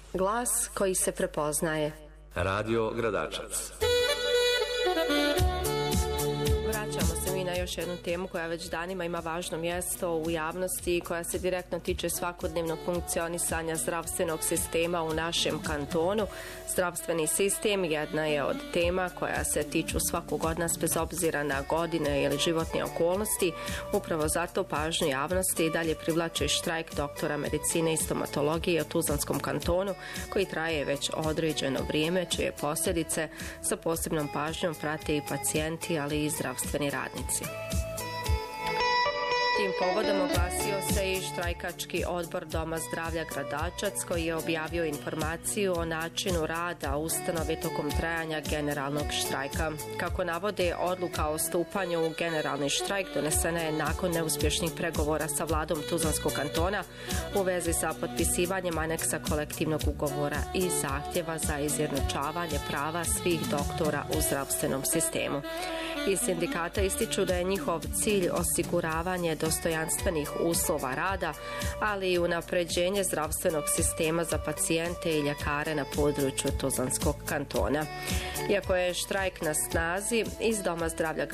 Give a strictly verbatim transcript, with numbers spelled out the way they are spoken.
Glas koji se prepoznaje. Radio Gradačac. Vraćamo se mi na još jednu temu koja već danima ima važno mjesto u javnosti i koja se direktno tiče svakodnevnog funkcionisanja zdravstvenog sistema u našem kantonu. Zdravstveni sistem jedna je od tema koja se tiču svakog od nas bez obzira na godine ili životne okolnosti. Upravo zato pažnju javnosti i dalje privlači štrajk doktora medicine i stomatologije u Tuzlanskom kantonu koji traje već određeno vrijeme, čije posljedice sa posebnom pažnjom prate i pacijenti, ali i zdravstveni radnici. Tim povodom oglasio se i štrajkački odbor Doma zdravlja Gradačac koji je objavio informaciju o načinu rada ustanove tokom trajanja generalnog štrajka. Kako navode, odluka o stupanju u generalni štrajk donesena je nakon neuspješnih pregovora sa vladom Tuzlanskog kantona u vezi sa potpisivanjem aneksa kolektivnog ugovora i zahtjeva za izjednačavanje prava svih doktora u zdravstvenom sistemu. Iz sindikata ističu da je njihov cilj osiguravanje dostojanstvenih uslova rada, ali i unapređenje zdravstvenog sistema za pacijente i ljekare na području Tuzlanskog kantona. Iako je štrajk na snazi, iz Doma zdravlja